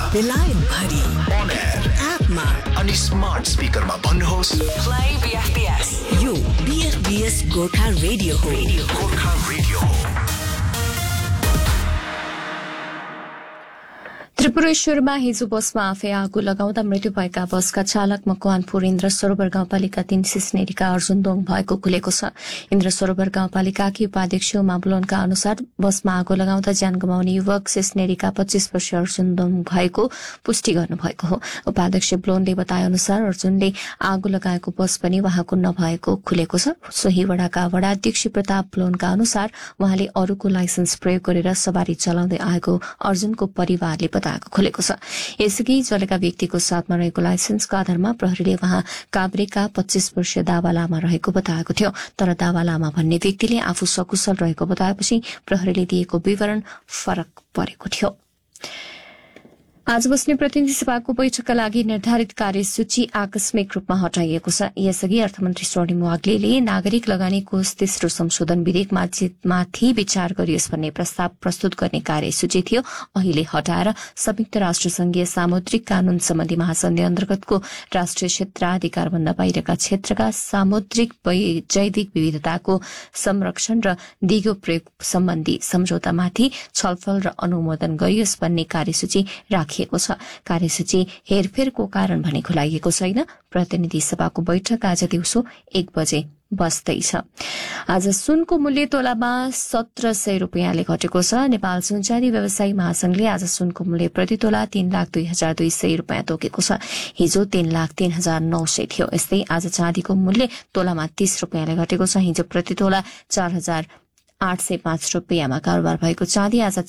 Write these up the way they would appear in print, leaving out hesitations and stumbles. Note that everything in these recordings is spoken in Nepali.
बेलायत भरि On air एपमा अनि स्मार्ट स्पिकरमा भन्नुहोस् Play BFBS. यो BFBS गोर्खा रेडियो हो. गोर्खा रेडियो हो। त्रिपुरेश्वरमा हिजो बसमा आफै आगो लगाउँदा मृत्यु भएका बसका चालक मकवानपुर इन्द्र सरोवर गाउँपालिका 3 सिस्नेरीका अर्जुन दोङ भएको खुलेको छ। इन्द्र सरोवर गाउँपालिकाकी उपाध्यक्ष उमा बुलोनका अनुसार बसमा आगो लगाउँदा ज्यान गुमाउने युवक सिस्नेरीका 25 वर्षीय अर्जुन दोङ भएको पुष्टि गर्नुभएको हो। उपाध्यक्ष बुलोनले बताए अनुसार अर्जुनले आगो लगाएको बस पनि उहाँको नभएको खुलेको छ। सोही वडाका वडाध्यक्ष प्रताप बुलोनका अनुसार उहाँले अरूको लाइसेन्स प्रयोग गरेर सवारी चलाउँदै आएको अर्जुनको परिवारले खुलेको छ। यसअघि जलेका व्यक्तिको साथमा रहेको लाइसेन्सको आधारमा प्रहरीले वहाँ काभ्रेका 25 वर्षीय दावा लामा रहेको बताएको थियो। तर दावा लामा भन्ने व्यक्तिले आफू सकुशल रहेको बताएपछि प्रहरीले दिएको विवरण फरक परेको थियो। आज बस्ने प्रतिनिधि सभाको बैठकका लागि निर्धारित कार्यसूची आकस्मिक रूपमा हटाइएको छ। यसअघि अर्थमन्त्री स्वर्णिम वाग्लेले नागरिक लगानी कोष तेस्रो संशोधन विधेयकमाथि विचार गरियोस् भन्ने प्रस्ताव प्रस्तुत गर्ने कार्यसूची थियो। अहिले हटाएर संयुक्त राष्ट्र संघीय सामुद्रिक कानून सम्बन्धी महासन्धि अन्तर्गतको राष्ट्रिय क्षेत्राधिकारभन्दा बाहिरका क्षेत्रका सामुद्रिक जैविक विविधताको संरक्षण र दिगो प्रयोग सम्बन्धी सम्झौतामाथि छलफल र अनुमोदन गरियोस् भन्ने कार्यसूची राखिएको छ। कार्यसूची हेरफेरको कारण भने खुलाइएको छैन। प्रतिनिधि सभाको बैठक आज दिउँसो 1 बजे बस्दैछ। आज सुनको मूल्य तोलामा 1700 रुपियाँले घटेको छ। नेपाल सुनचाँदी व्यवसायी महासंघले आज सुनको मूल्य प्रति तोला 3,02,200 रुपियाँ तोकेको छ। हिजो 3,03,900 थियो। यस्तै आज चाँदीको मूल्य तोलामा 30 रुपियाँले घटेको छ। हिजो प्रति तोला 4,805 रुपियाँमा कारोबार भएको चाँदी आज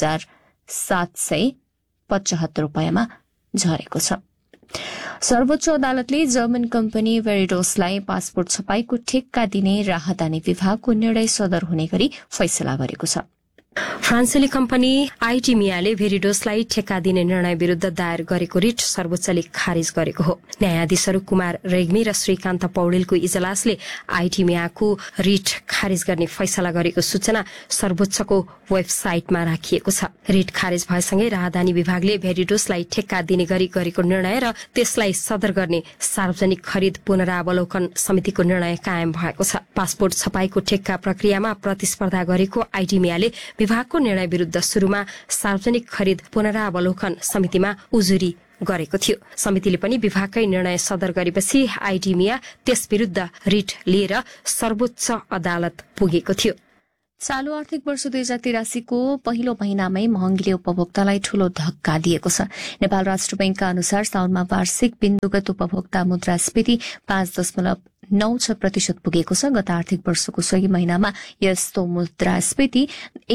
4,775 रुपियाँमा झरेको छ। सर्वोच्च अदालतले जर्मन कम्पनी भेरिडोसलाई पासपोर्ट छपाईको ठेक्का दिने राहदानी विभागको निर्णय सदर हुने गरी फैसला गरेको छ। फ्रान्सेली कम्पनी आइटिमियाले भेरिडोसलाई ठेक्का दिने निर्णय विरूद्ध दायर गरेको रिट सर्वोच्चले खारिज गरेको हो। न्यायाधीशहरू कुमार रेग्मी र श्रीकान्त पौडेलको इजलासले आइटिमियाको रिट खारिज गर्ने फैसला गरेको सूचना सर्वोच्चको वेबसाइटमा राखिएको छ। रिट खारिज भएसँगै राहदानी विभागले भेरिडोसलाई ठेक्का दिने गरी गरेको निर्णय र त्यसलाई सदर गर्ने सार्वजनिक खरिद पुनरावलोकन समितिको निर्णय कायम भएको छ। पासपोर्ट छपाईको ठेक्का प्रक्रियामा प्रतिस्पर्धा गरेको आइटिमियाले विभागको निर्णय विरूद्ध शुरूमा सार्वजनिक खरिद पुनरावलोकन समितिमा उजुरी गरेको थियो। समितिले पनि विभागकै निर्णय सदर गरेपछि आइटिमिया त्यस विरूद्ध रिट लिएर सर्वोच्च अदालत पुगेको थियो। चालू आर्थिक वर्ष 2083 को पहिलो महिनामै महँगीले उपभोक्तालाई ठूलो धक्का दिएको छ। नेपाल राष्ट्र बैंकका अनुसार साउनमा वार्षिक बिन्दुगत उपभोक्ता मुद्रास्फीति 5.96% पुगेको छ। गत आर्थिक वर्षको सोही महिनामा यस्तो मुद्रास्फीति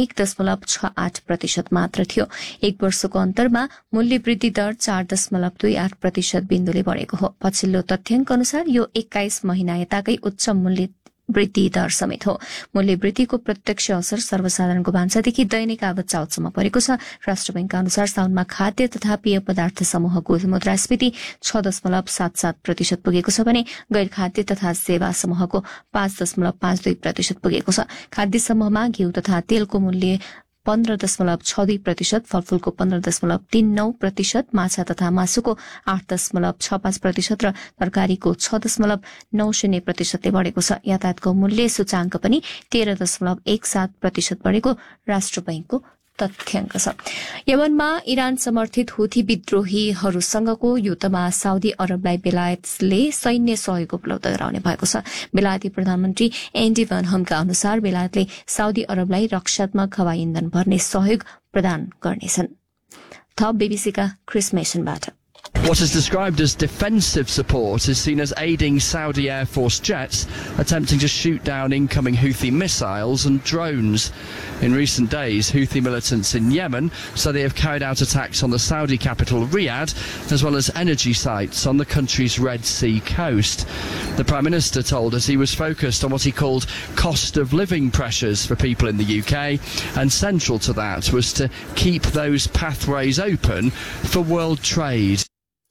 1.68% मात्र थियो। एक वर्षको अन्तरमा मूल्य वृद्धि दर 4.28% बिन्दुले बढ़ेको हो। पछिल्लो तथ्याङ्क अनुसार यो 21 महिना यताकै उच्च मूल्य वृद्धि दर समेत हो। मूल्य वृद्धिको प्रत्यक्ष असर सर्वसाधारणको भान्सादेखि दैनिक आवत चाउतसम्म परेको छ। राष्ट्र बैंकका अनुसार साउनमा खाद्य तथा पेय पदार्थ समूहको मुद्रास्फीति 6.77% पुगेको छ भने गैर खाद्य तथा सेवा समूहको 5.52% पुगेको छ। खाद्य समूहमा घिउ तथा तेलको मूल्य 15.62%, फलफूलको 15.39%, माछा तथा मासुको 8.65% र तरकारीको 6.90% बढ़ेको छ। यातायातको मूल्य सूचाङ्क पनि 13.17% बढ़ेको राष्ट्र बैंकको तथ्याङ्क छ। यमनमा इरान समर्थित हुथी विद्रोहीहरूसँगको युद्धमा साउदी अरबलाई बेलायतले सैन्य सहयोग उपलब्ध गराउने भएको छ। बेलायती प्रधानमन्त्री एन्डी भन हमका अनुसार बेलायतले साउदी अरबलाई रक्षात्मक हवाई इन्धन भर्ने सहयोग प्रदान गर्नेछन्। थप बीबीसीका Chris मेसनबाट। What is described as defensive support is seen as aiding Saudi Air Force jets attempting to shoot down incoming Houthi missiles and drones. In recent days, Houthi militants in Yemen say they have carried out attacks on the Saudi capital Riyadh, as well as energy sites on the country's Red Sea coast. The Prime Minister told us he was focused on what he called cost of living pressures for people in the UK, and central to that was to keep those pathways open for world trade.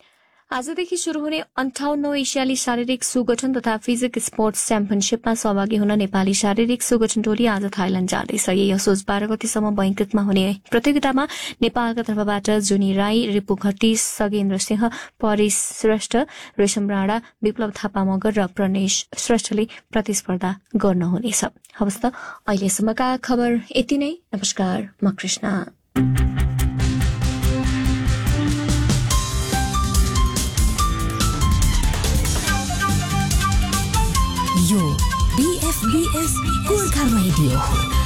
आजदेखि शुरू हुने 58औं एसियाली शारीरिक सुगठन तथा फिजिक स्पोर्ट्स च्याम्पियनशीपमा सहभागी हुन नेपाली शारीरिक सुगठन टोली आज थाइल्याण्ड जाँदैछ। यही असोज 12 गतेसम्म बैंकुकमा हुने प्रतियोगितामा नेपालका तर्फबाट जुनी राई, रिपु खट्टी, सगेन्द्र सिंह, परेश श्रेष्ठ, रेशम राणा, विप्लव थापा मगर र प्रणेश श्रेष्ठले प्रतिस्पर्धा गर्नुहुनेछ। हवस् त अहिलेसम्मका खबर यति नै। नमस्कार, म कृष्णा। यो BFBS गोर्खा रेडियो हो।